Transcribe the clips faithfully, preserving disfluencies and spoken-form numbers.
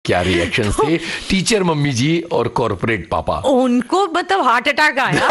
क्या रिएक्शंस थे teacher mummy जी और कॉर्पोरेट पापा? उनको मतलब हार्ट अटैक आया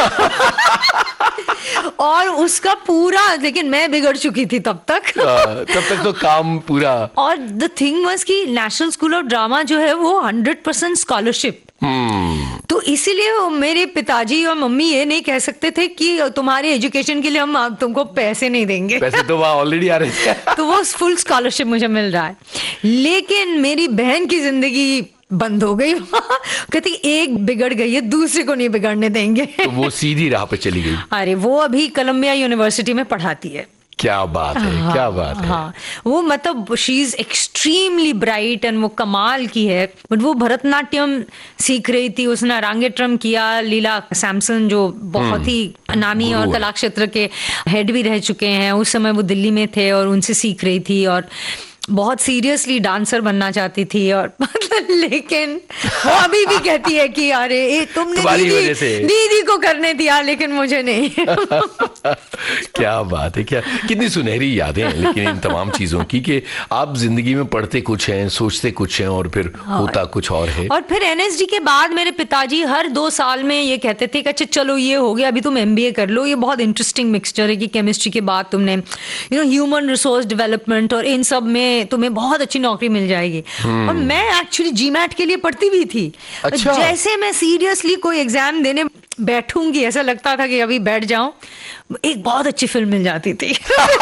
और उसका पूरा, लेकिन मैं बिगड़ चुकी थी तब तक। तब तक तो काम पूरा। और द थिंग वाज कि नेशनल स्कूल ऑफ ड्रामा जो है वो हंड्रेड परसेंट स्कॉलरशिप, तो इसीलिए मेरे पिताजी और मम्मी ये नहीं कह सकते थे कि तुम्हारे एजुकेशन के लिए हम तुमको पैसे नहीं देंगे। पैसे तो वहाँ ऑलरेडी आ रहे थे। तो वो फुल स्कॉलरशिप मुझे मिल रहा है। लेकिन मेरी बहन की जिंदगी बंद हो गई। कहती एक बिगड़ गई है, दूसरे को नहीं बिगड़ने देंगे। तो वो सीधी राह पे चली गई। अरे वो अभी कोलंबिया यूनिवर्सिटी में पढ़ाती है। क्या बात है, हाँ, क्या बात है। हाँ, वो मतलब she is extremely bright and वो कमाल की है। बट वो भरतनाट्यम सीख रही थी, उसने अरांगेट्रम किया। लीला सैमसन जो बहुत ही नामी और कला क्षेत्र के हेड भी रह चुके हैं, उस समय वो दिल्ली में थे और उनसे सीख रही थी और बहुत सीरियसली डांसर बनना चाहती थी। और लेकिन वो अभी भी कहती है कि अरे ए, तुमने दीदी, दीदी को करने दिया लेकिन मुझे नहीं। क्या बात है, क्या कितनी सुनहरी यादें हैं लेकिन इन तमाम चीजों की, कि आप जिंदगी में पढ़ते कुछ हैं, सोचते कुछ हैं और फिर होता कुछ और है। और फिर एनएसडी के बाद मेरे पिताजी हर दो साल में ये कहते थे कि अच्छा चलो ये हो गया, अभी तुम एमबीए कर लो, ये बहुत इंटरेस्टिंग मिक्सचर है कि केमिस्ट्री के बाद तुमने you know human resource development और इन सब में तुम्हें बहुत अच्छी नौकरी मिल जाएगी। और मैं एक्चुअली जीमैट के लिए पढ़ती भी थी। अच्छा। जैसे मैं सीरियसली कोई एग्जाम देने बैठूंगी, ऐसा लगता था कि अभी बैठ जाऊं, एक बहुत अच्छी फिल्म मिल जाती थी।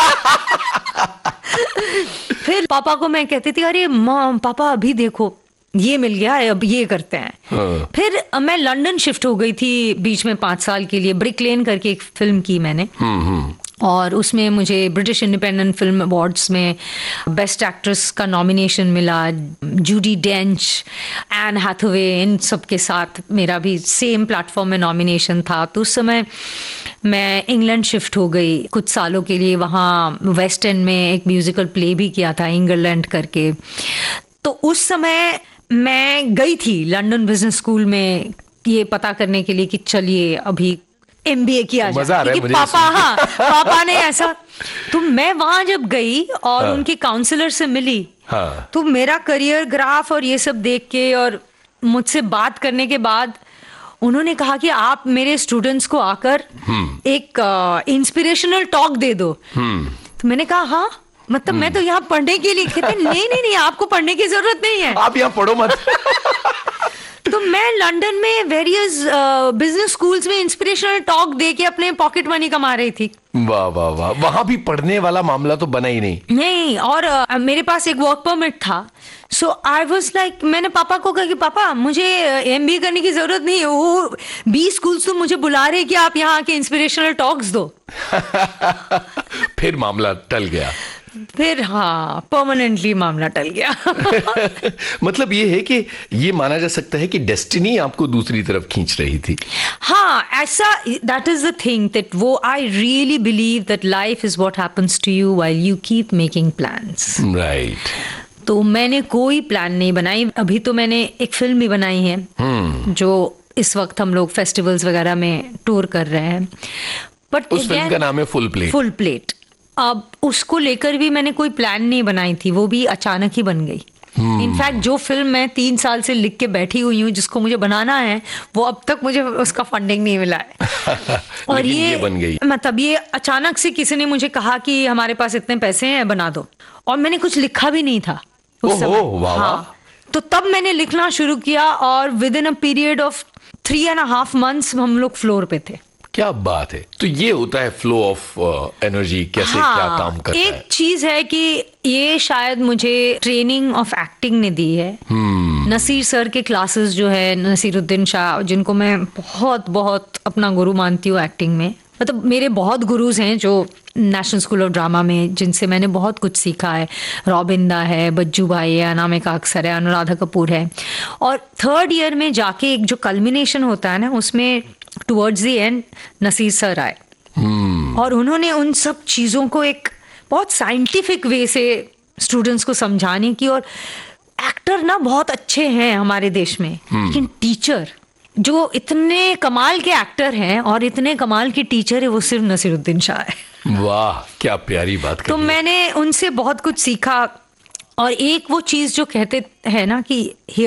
फिर पापा को मैं कहती थी अरे माँ पापा अभी देखो ये मिल गया है, अब ये करते हैं। हाँ। फिर मैं लंदन शिफ्ट हो गई थी बीच में पांच साल के लिए। ब्रिक लेन करके एक फिल्म की मैंने, और उसमें मुझे ब्रिटिश इंडिपेंडेंट फिल्म अवार्ड्स में बेस्ट एक्ट्रेस का नॉमिनेशन मिला। जूडी डेंच, एन हैथवे, इन सब के साथ मेरा भी सेम प्लेटफॉर्म में नॉमिनेशन था। तो उस समय मैं इंग्लैंड शिफ्ट हो गई कुछ सालों के लिए। वहाँ वेस्ट एंड में एक म्यूजिकल प्ले भी किया था इंग्लैंड करके। तो उस समय मैं गई थी लंदन बिजनेस स्कूल में ये पता करने के लिए कि चलिए अभी एमबीए किया जाए, कि पापा हाँ पापा ने ऐसा। तो मैं वहां जब गई और हाँ। उनके काउंसलर से मिली, हाँ। तो मेरा करियर ग्राफ और ये सब देख के और मुझसे बात करने के बाद उन्होंने कहा कि आप मेरे स्टूडेंट्स को आकर एक इंस्पिरेशनल टॉक दे दो। तो मैंने कहा हाँ मतलब मैं तो यहाँ पढ़ने के लिए। कहते नहीं नहीं नहीं आपको पढ़ने की जरूरत नहीं है, आप यहाँ पढ़ो मत। तो मैं लंदन में वेरियस बिजनेस स्कूल्स में इंस्पिरेशनल टॉक दे के अपने पॉकेट मनी कमा रही थी। वाह वाह वाह, वहां भी पढ़ने वाला मामला तो बना ही नहीं। नहीं, और uh, मेरे पास एक वर्क परमिट था। सो आई वाज लाइक, मैंने पापा को कहा कि पापा मुझे एमबीए करने की जरूरत नहीं है, वो बीस स्कूल्स तो मुझे बुला रहे कि आप यहाँ के इंस्पिरेशनल टॉक्स दो। फिर मामला टल गया। फिर हाँ परमानेंटली मामला टल गया। मतलब ये है कि ये माना जा सकता है कि डेस्टिनी आपको दूसरी तरफ खींच रही थी। हाँ ऐसा, that is the thing that वो I really believe that life is what happens to you while you keep making plans. Right. तो मैंने कोई प्लान नहीं बनाई। अभी तो मैंने एक फिल्म भी बनाई है hmm. जो इस वक्त हम लोग फेस्टिवल्स वगैरह में टूर कर रहे हैं। बट उस फिल्म का नाम है फुल प्लेट। Full plate. अब उसको लेकर भी मैंने कोई प्लान नहीं बनाई थी, वो भी अचानक ही बन गई। In fact hmm. जो फिल्म मैं तीन साल से लिख के बैठी हुई हूँ जिसको मुझे बनाना है, वो अब तक मुझे उसका फंडिंग नहीं मिला है। और ये, ये बन गई। मतलब ये अचानक से किसी ने मुझे कहा कि हमारे पास इतने पैसे हैं बना दो, और मैंने कुछ लिखा भी नहीं था उस समय। हाँ, तो तब मैंने लिखना शुरू किया और with in a period of three and half months हम लोग फ्लोर पे थे। क्या बात है। तो ये होता है फ्लो ऑफ एनर्जी, कैसे हाँ, क्या काम करता एक है। चीज है कि ये शायद मुझे ट्रेनिंग ऑफ एक्टिंग ने दी है। hmm. नसीर सर के क्लासेस जो है, नसीरुद्दीन शाह, जिनको मैं बहुत बहुत अपना गुरु मानती हूँ एक्टिंग में। मतलब मेरे बहुत गुरुज हैं जो नेशनल स्कूल ऑफ ड्रामा में, जिनसे मैंने बहुत कुछ सीखा है। रॉबिंदा है, बज्जू भाई है, अनामिका अक्सर है, अनुराधा कपूर है। और थर्ड ईयर में जाके एक जो कल्मिनेशन होता है ना, उसमें towards the end Naseer sir आए। hmm. और उन्होंने उन सब चीज़ों को एक बहुत साइंटिफिक वे से स्टूडेंट्स को समझाने की। और एक्टर ना बहुत अच्छे हैं हमारे देश में, hmm. लेकिन टीचर जो इतने कमाल के एक्टर हैं और इतने कमाल के टीचर है, वो सिर्फ नसीरुद्दीन शाह है। वाह क्या प्यारी बात। तो मैंने उनसे बहुत कुछ सीखा। और एक वो चीज जो कहते हैं ना कि